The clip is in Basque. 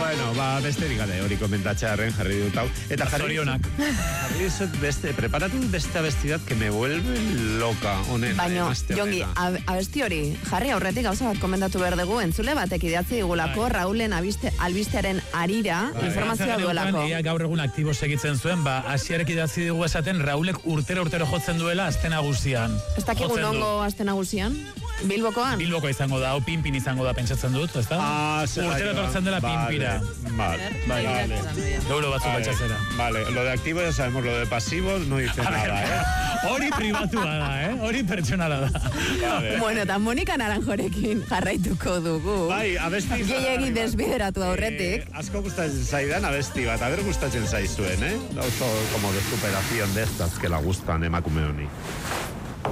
Bueno, besterik gabe hori komentatxearen jarri dut hau. Eta jarri dut preparatu beste abesti bat que me vuelve loca. Baina, Jongi, abesti hori, jarri aurretik gauza bat komentatu behar dugu, entzule batek idatzi digulako, Raulen albistearen arira, informazioa duelako. Gaur egun aktibo segitzen zuen, Asiarek idatzi digu esaten, Raulek urtero jotzen duela Aste Nagusian. Ez dakigun ongo Aste Nagusian? Bilbokoan? Bilboko izango da, Pinpin izango da, pentsatzen dut, ez da? Urtero tortzen dela Pinpira. Vale. Euro batzuk batxatzera. Vale, lo de activo ya sabemos, lo de pasivo no dice nada, Hori privatua da, hori pertsonala da. Bueno, eta Monika Naranjorekin jarraituko dugu. Bai, abesti... Gehiegi desbideratu aurretik. Asko gustatzen zaidan abesti bat, aber gustatzen zaizuen, Oso como de superación de estas que la gustan emakume honi.